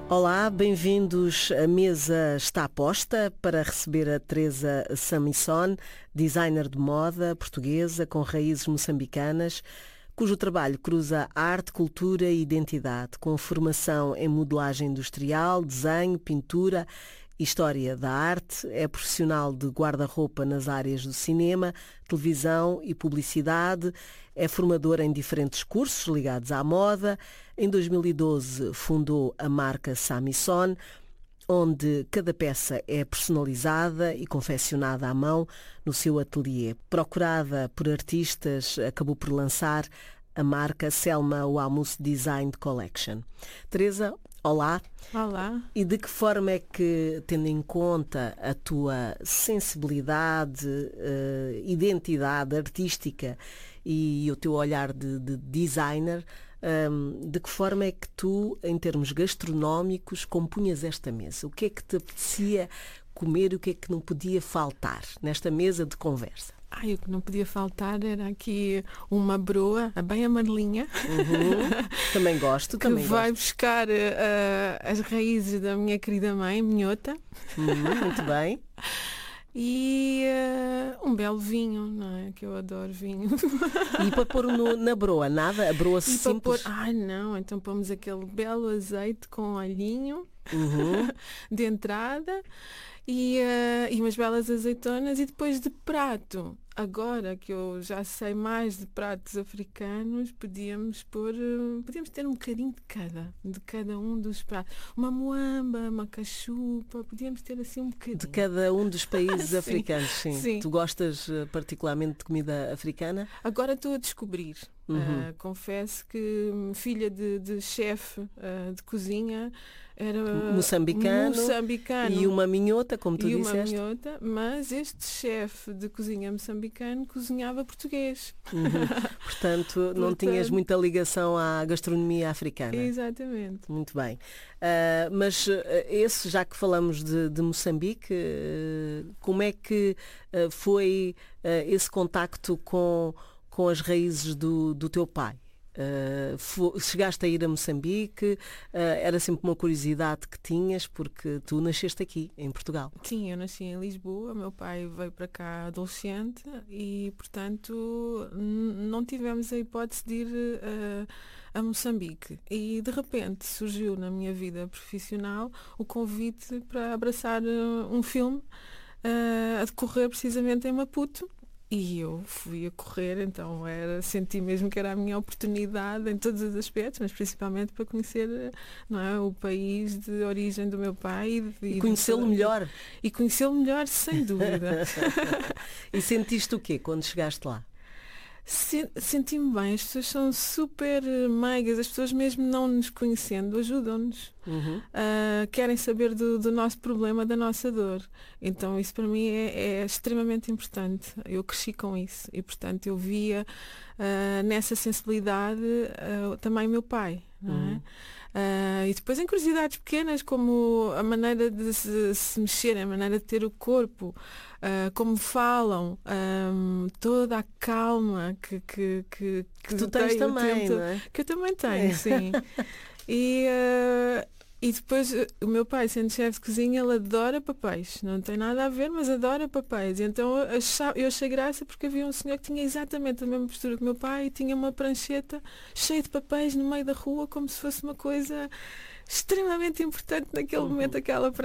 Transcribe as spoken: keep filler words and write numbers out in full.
Olá, bem-vindos. A mesa está posta para receber a Teresa Samison, designer de moda portuguesa com raízes moçambicanas, cujo trabalho cruza arte, cultura e identidade, com formação em modelagem industrial, desenho, pintura, história da arte. É profissional de guarda-roupa nas áreas do cinema, televisão e publicidade. É formadora em diferentes cursos ligados à moda. Em dois mil e doze fundou a marca Samison, onde cada peça é personalizada e confeccionada à mão no seu ateliê. Procurada por artistas, acabou por lançar a marca Selma Wamous Design Collection. Teresa, olá. Olá. E de que forma é que, tendo em conta a tua sensibilidade, uh, identidade artística e o teu olhar de, de designer, um, de que forma é que tu, em termos gastronómicos, compunhas esta mesa? O que é que te apetecia comer e o que é que não podia faltar nesta mesa de conversa? Ai, o que não podia faltar era aqui uma broa, bem amarelinha. Uhum. Também gosto, que também vai gosto. buscar uh, as raízes da minha querida mãe, minhota. Uhum, muito bem. E uh, um belo vinho, não é? Que eu adoro vinho. E para pôr no, na broa, nada? A broa E simples? para pôr... Ai, não, então pomos aquele belo azeite com alhinho Uhum. de entrada e, uh, e umas belas azeitonas e depois de prato. Agora que eu já sei mais de pratos africanos, podíamos pôr, uh, podíamos ter um bocadinho de cada, de cada um dos pratos. Uma moamba, uma cachupa, podíamos ter assim um bocadinho. De cada um dos países Sim, africanos, sim. sim. Tu gostas uh, particularmente de comida africana? Agora estou a descobrir. Uhum. Uh, confesso que hum, filha de, de chefe uh, de cozinha era Moçambicano, moçambicano e uma minhota, como tu e uma disseste. minhota, mas este chefe de cozinha moçambicano cozinhava português. Uhum. Portanto, não Portanto- tinhas muita ligação à gastronomia africana. Exatamente. Muito bem. Uh, mas uh, esse, já que falamos de, de Moçambique, uh, como é que uh, foi uh, esse contacto com, com as raízes do, do teu pai? Uh, fo- chegaste a ir a Moçambique, uh, era sempre uma curiosidade que tinhas, porque tu nasceste aqui, em Portugal. Sim, eu nasci em Lisboa, meu pai veio para cá adolescente e, portanto, n- não tivemos a hipótese de ir uh, a Moçambique. E, de repente, surgiu na minha vida profissional o convite para abraçar uh, um filme uh, a decorrer precisamente em Maputo. E eu fui a correr, então era, senti mesmo que era a minha oportunidade em todos os aspectos, mas principalmente para conhecer, não é, o país de origem do meu pai. E, de- E de conhecê-lo toda- melhor. E conhecê-lo melhor, sem dúvida. E sentiste o quê quando chegaste lá? Se- Senti-me bem, as pessoas são super eh, meigas, as pessoas mesmo não nos conhecendo ajudam-nos. Uhum. Ah, querem saber do, do nosso problema, da nossa dor. Então isso para mim é, é extremamente importante. Eu cresci com isso e, portanto, eu via ah, nessa sensibilidade ah, também meu pai. Não é? Uhum. Ah, e depois em curiosidades pequenas, como a maneira de se, se mexer, a maneira de ter o corpo, ah, como falam, ahm, toda a calma que, que, que, Que tu tens tenho, também, tento- não é? que eu também tenho, É. sim. E, eh, e depois eh, o meu pai, sendo chefe de cozinha, ele adora papéis. Não tem nada a ver, mas adora papéis. E então eu achava- eu achei graça porque havia um senhor que tinha exatamente a mesma postura que o meu pai e tinha uma prancheta cheia de papéis no meio da rua, como se fosse uma coisa extremamente importante naquele momento, aquela